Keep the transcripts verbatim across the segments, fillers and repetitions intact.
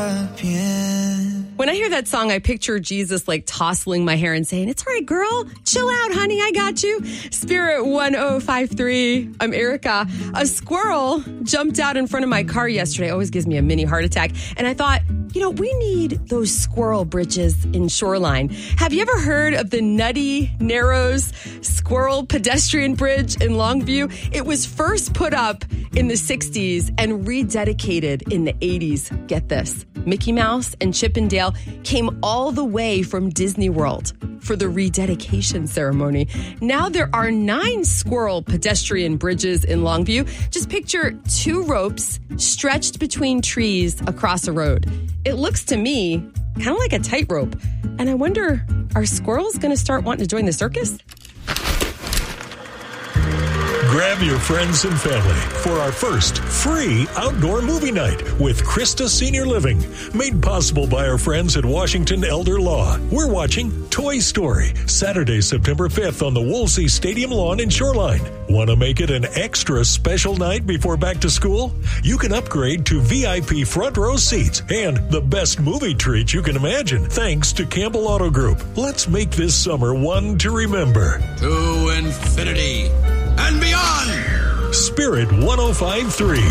When I hear that song, I picture Jesus like tousling my hair and saying, "It's all right, girl. Chill out, honey. I got you." Spirit one oh five three. I'm Erica. A squirrel jumped out in front of my car yesterday. Always gives me a mini heart attack. And I thought, you know, we need those squirrel bridges in Shoreline. Have you ever heard of the Nutty Narrows Squirrel Pedestrian Bridge in Longview? It was first put up in the sixties and rededicated in the eighties. Get this. Mickey Mouse and Chip and Dale came all the way from Disney World for the rededication ceremony. Now there are nine squirrel pedestrian bridges in Longview. Just picture two ropes stretched between trees across a road. It looks to me kind of like a tightrope. And I wonder, are squirrels going to start wanting to join the circus? Grab your friends and family for our first free outdoor movie night with Krista Senior Living, made possible by our friends at Washington Elder Law. We're watching Toy Story, Saturday, September fifth on the Woolsey Stadium lawn in Shoreline. Want to make it an extra special night before back to school? You can upgrade to V I P front row seats and the best movie treat you can imagine, thanks to Campbell Auto Group. Let's make this summer one to remember. To infinity and beyond. Spirit one oh five three.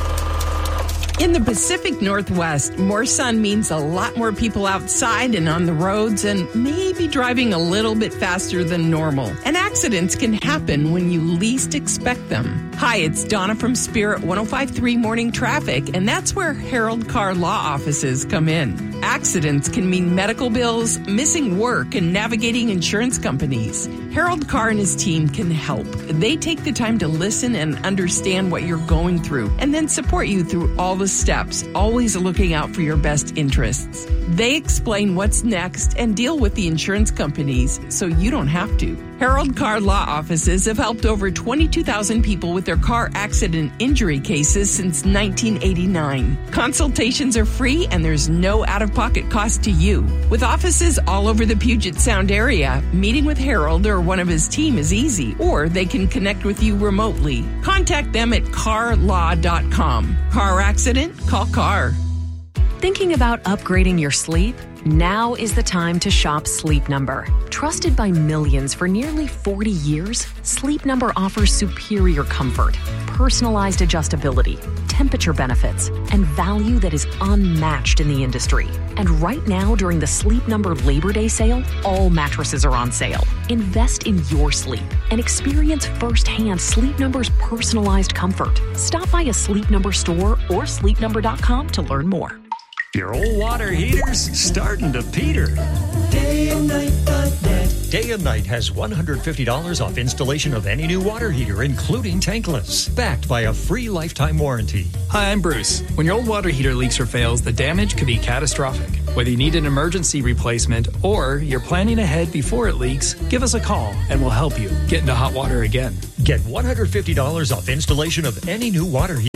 In the Pacific Northwest, more sun means a lot more people outside and on the roads and maybe driving a little bit faster than normal. And accidents can happen when you least expect them. Hi, it's Donna from Spirit one oh five three Morning Traffic, and that's where Harold Carr Law Offices come in. Accidents can mean medical bills, missing work, and navigating insurance companies. Harold Carr and his team can help. They take the time to listen and understand what you're going through, and then support you through all the steps, always looking out for your best interests. They explain what's next and deal with the insurance companies so you don't have to. Harold Carr Law Offices have helped over twenty-two thousand people with their car accident injury cases since nineteen eighty-nine. Consultations are free and there's no out-of-pocket cost to you. With offices all over the Puget Sound area, meeting with Harold or one of his team is easy, or they can connect with you remotely. Contact them at car law dot com. Car accident? Call Carr. Thinking about upgrading your sleep? Now is the time to shop Sleep Number. Trusted by millions for nearly forty years, Sleep Number offers superior comfort, personalized adjustability, temperature benefits, and value that is unmatched in the industry. And right now, during the Sleep Number Labor Day sale, all mattresses are on sale. Invest in your sleep and experience firsthand Sleep Number's personalized comfort. Stop by a Sleep Number store or sleep number dot com to learn more. Your old water heater's starting to peter. Day and Night dot net. Day and Night has one hundred fifty dollars off installation of any new water heater, including tankless, backed by a free lifetime warranty. Hi, I'm Bruce. When your old water heater leaks or fails, the damage could be catastrophic. Whether you need an emergency replacement or you're planning ahead before it leaks, give us a call and we'll help you get into hot water again. Get one hundred fifty dollars off installation of any new water heater.